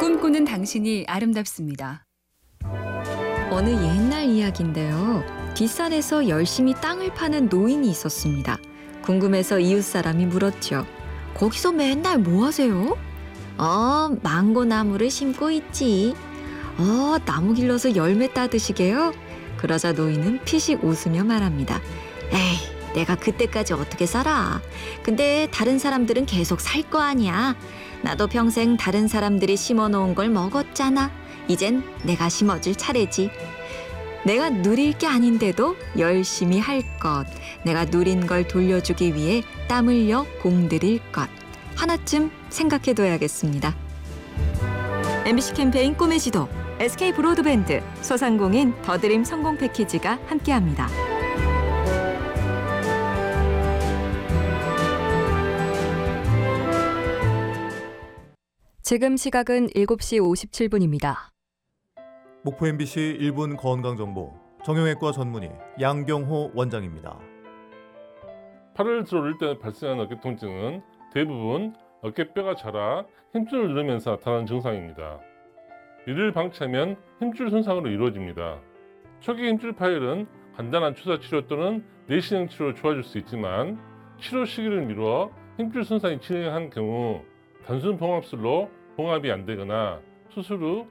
꿈꾸는 당신이 아름답습니다. 어느 옛날 이야기인데요. 뒷산에서 열심히 땅을 파는 노인이 있었습니다. 궁금해서 이웃 사람이 물었죠. 거기서 맨날 뭐 하세요? 망고 나무를 심고 있지. 나무 길러서 열매 따드시게요? 그러자 노인은 피식 웃으며 말합니다. 에이, 내가 그때까지 어떻게 살아? 근데 다른 사람들은 계속 살 거 아니야. 나도 평생 다른 사람들이 심어놓은 걸 먹었잖아. 이젠 내가 심어줄 차례지. 내가 누릴 게 아닌데도 열심히 할 것. 내가 누린 걸 돌려주기 위해 땀 흘려 공들일 것. 하나쯤 생각해둬야겠습니다. MBC 캠페인 꿈의 지도, SK 브로드밴드, 소상공인 더드림 성공 패키지가 함께합니다. 지금 시각은 7시 57분입니다. 목포 MBC 1분 건강정보 정형외과 전문의 양병호 원장입니다. 팔을 들어 올릴 때 발생하는 어깨 통증은 대부분 어깨뼈가 자라 힘줄을 누르면서 나타나는 증상입니다. 이를 방치하면 힘줄 손상으로 이루어집니다. 초기 힘줄 파열은 간단한 주사 치료 또는 내시경 치료로 좋아질 수 있지만 치료 시기를 미루어 힘줄 손상이 진행한 경우 단순 봉합술로 봉합이 안 되거나 수술 후